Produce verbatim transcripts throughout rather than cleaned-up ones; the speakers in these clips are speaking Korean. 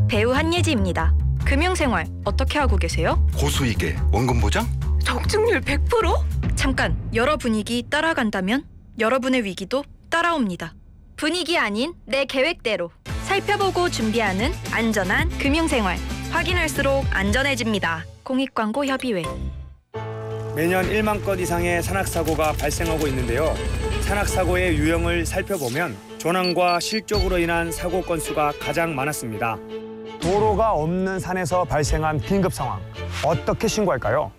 배우 한예지입니다. 금융생활 어떻게 하고 계세요? 고수익에 원금 보장? 적중률 백 퍼센트? 잠깐, 여러 분위기 따라간다면 여러분의 위기도 따라옵니다. 분위기 아닌 내 계획대로 살펴보고 준비하는 안전한 금융생활. 확인할수록 안전해집니다. 공익광고협의회. 매년 일만 건 이상의 산악사고가 발생하고 있는데요. 산악사고의 유형을 살펴보면 조난과 실족으로 인한 사고 건수가 가장 많았습니다. 도로가 없는 산에서 발생한 긴급 상황, 어떻게 신고할까요?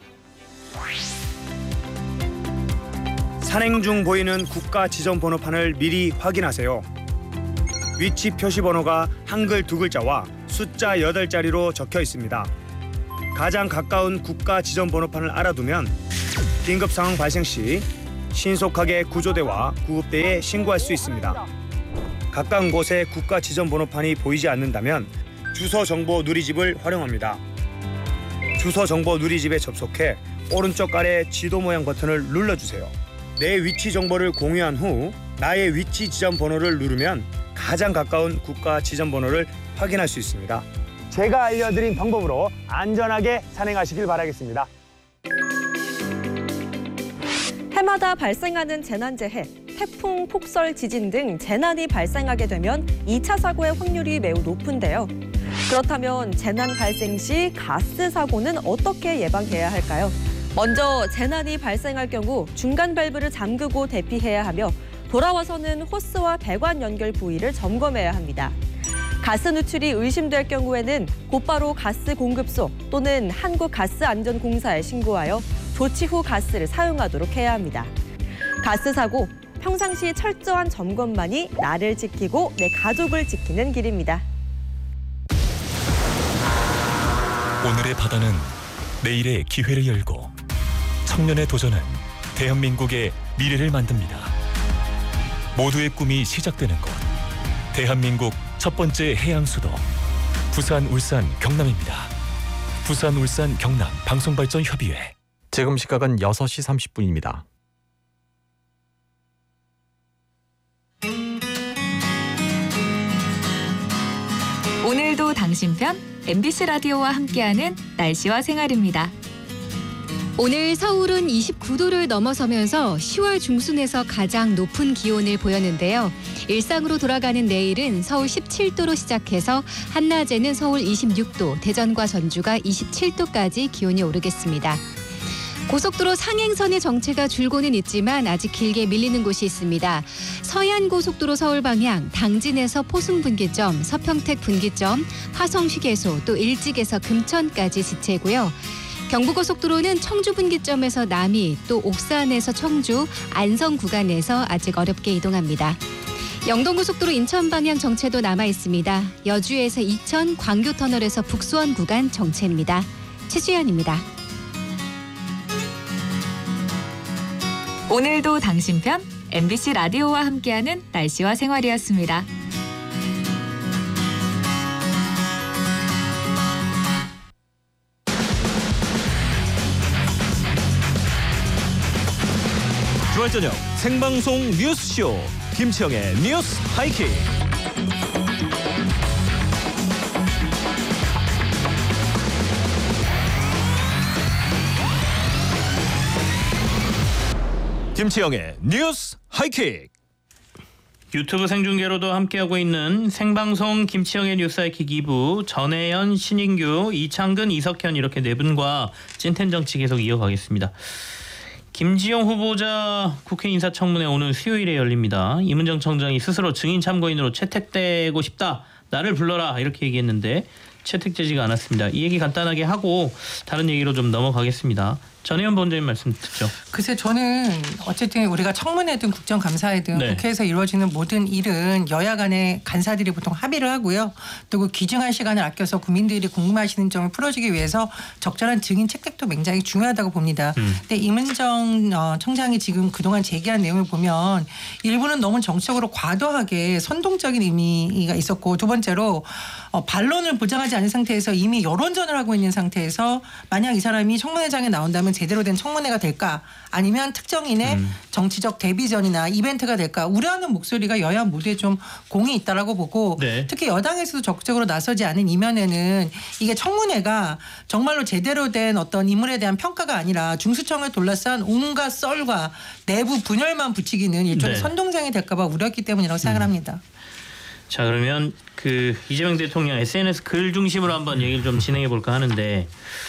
산행 중 보이는 국가 지정 번호판을 미리 확인하세요. 위치 표시 번호가 한글 두 글자와 숫자 여덟 자리로 적혀 있습니다. 가장 가까운 국가 지정 번호판을 알아두면 긴급 상황 발생 시 신속하게 구조대와 구급대에 신고할 수 있습니다. 가까운 곳에 국가 지정 번호판이 보이지 않는다면 주소 정보 누리집을 활용합니다. 주소 정보 누리집에 접속해 오른쪽 아래 지도 모양 버튼을 눌러주세요. 내 위치 정보를 공유한 후 나의 위치 지정 번호를 누르면 가장 가까운 국가 지정 번호를 확인할 수 있습니다. 제가 알려드린 방법으로 안전하게 산행하시길 바라겠습니다. 해마다 발생하는 재난재해, 태풍, 폭설, 지진 등 재난이 발생하게 되면 이 차 사고의 확률이 매우 높은데요. 그렇다면 재난 발생 시 가스 사고는 어떻게 예방해야 할까요? 먼저 재난이 발생할 경우 중간 밸브를 잠그고 대피해야 하며 돌아와서는 호스와 배관 연결 부위를 점검해야 합니다. 가스 누출이 의심될 경우에는 곧바로 가스 공급소 또는 한국가스안전공사에 신고하여 조치 후 가스를 사용하도록 해야 합니다. 가스 사고, 평상시 철저한 점검만이 나를 지키고 내 가족을 지키는 길입니다. 오늘의 바다는 내일의 기회를 열고 청년의 도전은 대한민국의 미래를 만듭니다. 모두의 꿈이 시작되는 곳, 대한민국 첫 번째 해양 수도 부산, 울산, 경남입니다. 부산, 울산, 경남 방송발전협의회. 지금 시각은 여섯 시 삼십 분입니다. 오늘도 당신 편 엠비씨 라디오와 함께하는 날씨와 생활입니다. 오늘 서울은 이십구 도를 넘어서면서 시월 중순에서 가장 높은 기온을 보였는데요. 일상으로 돌아가는 내일은 서울 십칠 도로 시작해서 한낮에는 서울 이십육 도, 대전과 전주가 이십칠 도까지 기온이 오르겠습니다. 고속도로 상행선의 정체가 줄고는 있지만 아직 길게 밀리는 곳이 있습니다. 서해안고속도로 서울 방향 당진에서 포승분기점, 서평택 분기점, 화성휴게소 또 일찍에서 금천까지 지체고요. 경부고속도로는 청주 분기점에서 남이 또 옥산에서 청주, 안성 구간에서 아직 어렵게 이동합니다. 영동고속도로 인천 방향 정체도 남아 있습니다. 여주에서 이천, 광교터널에서 북수원 구간 정체입니다. 최주연입니다. 오늘도 당신 편 엠비씨 라디오와 함께하는 날씨와 생활이었습니다. 주말 저녁 생방송 뉴스쇼 김치영의 뉴스 하이킥. 김치영의 뉴스 하이킥. 유튜브 생중계로도 함께하고 있는 생방송 김치영의 뉴스 하이킥 이 부, 전혜연, 신인규, 이창근, 이석현 이렇게 네 분과 찐텐 정치 계속 이어가겠습니다. 김지영 후보자 국회 인사청문회 오늘 수요일에 열립니다. 이문정 청장이 스스로 증인 참고인으로 채택되고 싶다. 나를 불러라 이렇게 얘기했는데 채택되지가 않았습니다. 이 얘기 간단하게 하고 다른 얘기로 좀 넘어가겠습니다. 전혜연 본부장님 말씀 듣죠. 글쎄 저는 어쨌든 우리가 청문회든 국정감사회든 네. 국회에서 이루어지는 모든 일은 여야 간의 간사들이 보통 합의를 하고요. 또 그 귀중한 시간을 아껴서 국민들이 궁금하시는 점을 풀어주기 위해서 적절한 증인 채택도 굉장히 중요하다고 봅니다. 음. 근데 이문정 청장이 지금 그동안 제기한 내용을 보면 일부는 너무 정치적으로 과도하게 선동적인 의미가 있었고 두 번째로 반론을 보장하지 않은 상태에서 이미 여론전을 하고 있는 상태에서 만약 이 사람이 청문회장에 나온다면 제대로 된 청문회가 될까 아니면 특정인의 음. 정치적 데뷔전이나 이벤트가 될까 우려하는 목소리가 여야 모두에 좀 공이 있다라고 보고 네. 특히 여당에서도 적극적으로 나서지 않은 이면에는 이게 청문회가 정말로 제대로 된 어떤 인물에 대한 평가가 아니라 중수청을 둘러싼 온갖 썰과 내부 분열만 붙이기는 일종의 네. 선동장이 될까 봐 우려했기 때문이라고 생각을 음. 합니다. 자 그러면 그 이재명 대통령 에스엔에스 글 중심으로 한번 얘기를 좀 진행해 볼까 하는데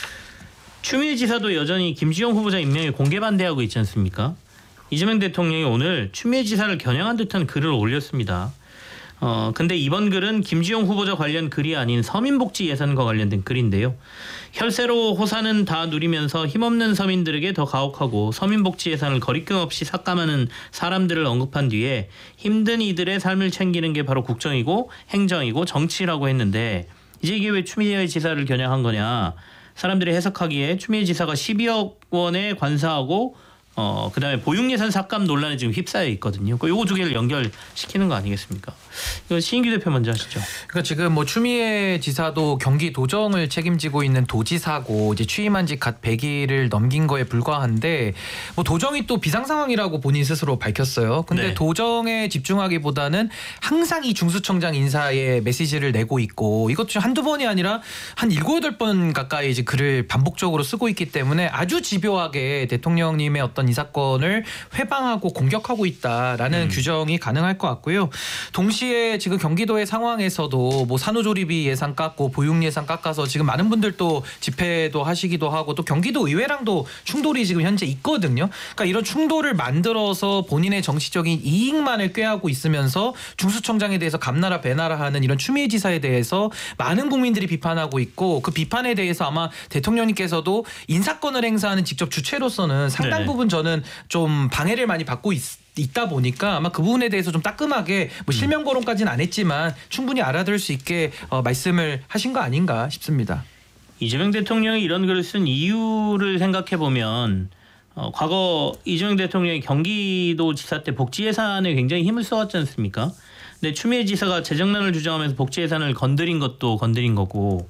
추미애 지사도 여전히 김주영 후보자 임명에 공개 반대하고 있지 않습니까? 이재명 대통령이 오늘 추미애 지사를 겨냥한 듯한 글을 올렸습니다. 어 근데 이번 글은 김주영 후보자 관련 글이 아닌 서민복지 예산과 관련된 글인데요. 혈세로 호사는 다 누리면서 힘없는 서민들에게 더 가혹하고 서민복지 예산을 거리낌 없이 삭감하는 사람들을 언급한 뒤에 힘든 이들의 삶을 챙기는 게 바로 국정이고 행정이고 정치라고 했는데 이제 이게 왜 추미애 지사를 겨냥한 거냐. 사람들이 해석하기에 추미애 지사가 십이억 원에 관사하고 어 그다음에 보육예산 삭감 논란에 지금 휩싸여 있거든요. 요거 두 개를 연결시키는 거 아니겠습니까? 이거 신인규 대표 먼저 하시죠. 그러니까 지금 뭐 추미애 지사도 경기 도정을 책임지고 있는 도지사고 이제 취임한 지 갓 백 일을 넘긴 거에 불과한데 뭐 도정이 또 비상 상황이라고 본인 스스로 밝혔어요. 근데 네. 도정에 집중하기보다는 항상 이 중수청장 인사에 메시지를 내고 있고 이것도 한두 번이 아니라 한 일곱 여덟 번 가까이 이제 글을 반복적으로 쓰고 있기 때문에 아주 집요하게 대통령님의 어떤 이 사건을 회방하고 공격하고 있다라는 음. 규정이 가능할 것 같고요. 동시에 지금 경기도의 상황에서도 뭐 산후조리비 예산 깎고 보육 예산 깎아서 지금 많은 분들도 집회도 하시기도 하고 또 경기도 의회랑도 충돌이 지금 현재 있거든요. 그러니까 이런 충돌을 만들어서 본인의 정치적인 이익만을 꾀하고 있으면서 중수청장에 대해서 감나라 배나라 하는 이런 추미애 지사에 대해서 많은 국민들이 비판하고 있고 그 비판에 대해서 아마 대통령님께서도 인사권을 행사하는 직접 주체로서는 상당 부분 저는 좀 방해를 많이 받고 있, 있다 보니까 아마 그 부분에 대해서 좀 따끔하게 뭐 실명 거론까지는 안 했지만 충분히 알아들을 수 있게 어, 말씀을 하신 거 아닌가 싶습니다. 이재명 대통령이 이런 글을 쓴 이유를 생각해 보면 어, 과거 이재명 대통령이 경기도 지사 때 복지 예산에 굉장히 힘을 써왔지 않습니까? 근데 추미애 지사가 재정난을 주장하면서 복지 예산을 건드린 것도 건드린 거고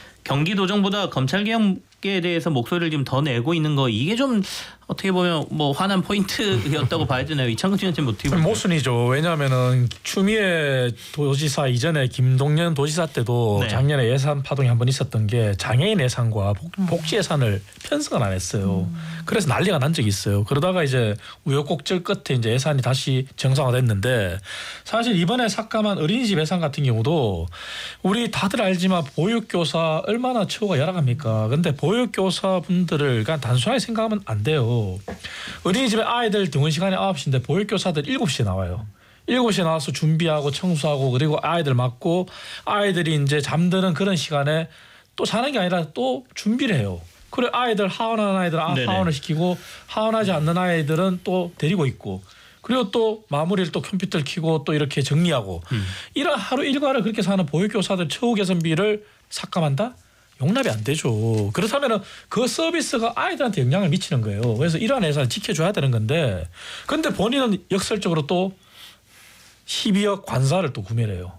경기도정보다 검찰개혁에 대해서 목소리를 지금 더 내고 있는 거 이게 좀 어떻게 보면 뭐 화난 포인트였다고 봐야 되나요? 이창근 씨한테 어떻게 보세요? 모순이죠. 왜냐하면은 추미애 도지사 이전에 김동연 도지사 때도 네. 작년에 예산 파동이 한번 있었던 게 장애인 예산과 복지 예산을 편성을 안 했어요. 음. 그래서 난리가 난 적이 있어요. 그러다가 이제 우여곡절 끝에 이제 예산이 다시 정상화됐는데 사실 이번에 삭감한 어린이집 예산 같은 경우도 우리 다들 알지만 보육교사 얼마나 처우가 열악합니까? 근데 보육교사 분들을 그냥 단순하게 생각하면 안 돼요. 어린이집에 아이들 등원 시간이 아홉 시인데 보육교사들 일곱 시에 나와요. 일곱 시에 나와서 준비하고 청소하고 그리고 아이들 맡고 아이들이 이제 잠드는 그런 시간에 또 자는 게 아니라 또 준비를 해요. 그래 아이들 하원하는 아이들 하원을 시키고 하원하지 않는 아이들은 또 데리고 있고 그리고 또 마무리를 또 컴퓨터를 켜고 또 이렇게 정리하고 음. 이런 하루 일과를 그렇게 사는 보육교사들 처우 개선비를 삭감한다? 용납이 안 되죠. 그렇다면 그 서비스가 아이들한테 영향을 미치는 거예요. 그래서 이러한 예산을 지켜줘야 되는 건데 근데 본인은 역설적으로 또 십이억 관사를 또 구매를 해요.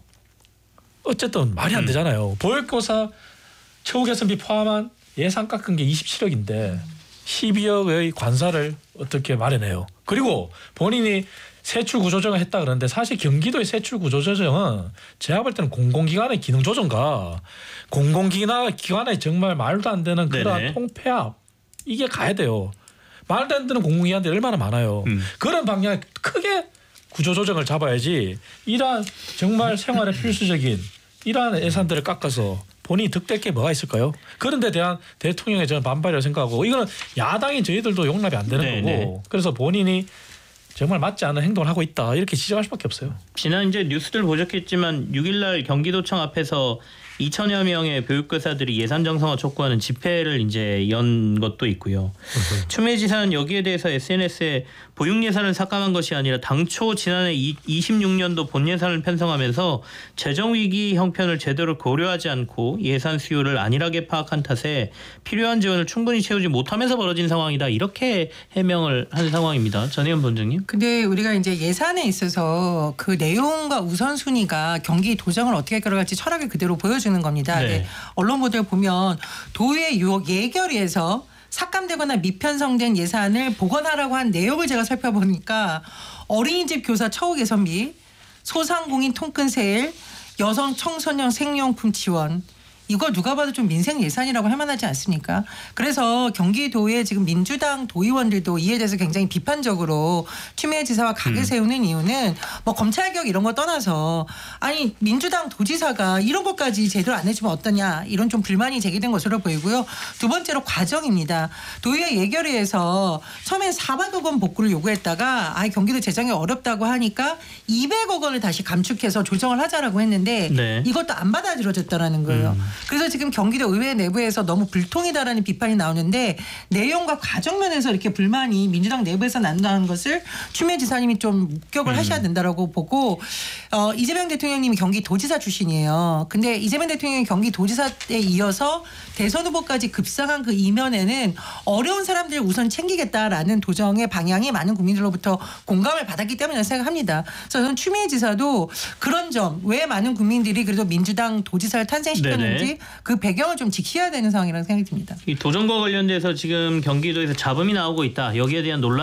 어쨌든 말이 안 되잖아요. 음. 보육교사 처우 개선비 포함한 예산 깎은 게 이십칠억인데 십이억의 관사를 어떻게 마련해요. 그리고 본인이 세출 구조조정을 했다 그러는데 사실 경기도의 세출 구조조정은 제가 볼 때는 공공기관의 기능 조정과 공공기관의 정말 말도 안 되는 그런 네네. 통폐합 이게 가야 돼요. 말도 안 되는 공공기관들이 얼마나 많아요. 음. 그런 방향에 크게 구조조정을 잡아야지 이러한 정말 생활에 필수적인 이러한 예산들을 깎아서 본인이 득될 게 뭐가 있을까요? 그런 데 대한 대통령의 저는 반발이라고 생각하고 이거는 야당인 저희들도 용납이 안 되는 네네. 거고 그래서 본인이 정말 맞지 않는 행동을 하고 있다 이렇게 지적할 수밖에 없어요. 지난 이제 뉴스들 보셨겠지만 육 일날 경기도청 앞에서 이천여 명의 교육교사들이 예산 정상화 촉구하는 집회를 이제 연 것도 있고요. 추미애 지사는 여기에 대해서 에스엔에스에 보육 예산을 삭감한 것이 아니라 당초 지난해 이십육 년도 본 예산을 편성하면서 재정 위기 형편을 제대로 고려하지 않고 예산 수요를 안일하게 파악한 탓에 필요한 지원을 충분히 채우지 못하면서 벌어진 상황이다. 이렇게 해명을 한 상황입니다. 전혜연 본장님. 근데 우리가 이제 예산에 있어서 그 내용과 우선순위가 경기 도정을 어떻게 끌어갈지 철학을 그대로 보여줘. 보여주는 겁니다. 네. 네. 언론 보도를 보면 도의회 유혹 예결위에서 삭감되거나 미편성된 예산을 복원하라고 한 내용을 제가 살펴보니까 어린이집 교사 처우 개선비, 소상공인 통근 세일, 여성 청소년 생용품 지원, 이거 누가 봐도 좀 민생 예산이라고 할 만하지 않습니까? 그래서 경기도의 지금 민주당 도의원들도 이에 대해서 굉장히 비판적으로 추미애 지사와 각을 음. 세우는 이유는 뭐 검찰개혁 이런 거 떠나서 아니 민주당 도지사가 이런 것까지 제대로 안 해주면 어떠냐 이런 좀 불만이 제기된 것으로 보이고요. 두 번째로 과정입니다. 도의회 예결위에서 처음엔 사백억 원 복구를 요구했다가 아 경기도 재정이 어렵다고 하니까 이백억 원을 다시 감축해서 조정을 하자라고 했는데 네. 이것도 안 받아들여졌다라는 거예요. 음. 그래서 지금 경기도 의회 내부에서 너무 불통이다라는 비판이 나오는데 내용과 과정 면에서 이렇게 불만이 민주당 내부에서 난다는 것을 추미애 지사님이 좀 목격을 음. 하셔야 된다라고 보고 어, 이재명 대통령님이 경기도지사 출신이에요. 근데 이재명 대통령이 경기도지사에 이어서 대선 후보까지 급상한 그 이면에는 어려운 사람들을 우선 챙기겠다라는 도정의 방향이 많은 국민들로부터 공감을 받았기 때문이라고 생각합니다. 그래서 저는 추미애 지사도 그런 점 왜 많은 국민들이 그래도 민주당 도지사를 탄생시켰는지 네네. 그 배경을 좀 지켜야 되는 상황이라는 생각이 듭니다. 이 도정과 관련돼서 지금 경기도에서 잡음이 나오고 있다. 여기에 대한 논란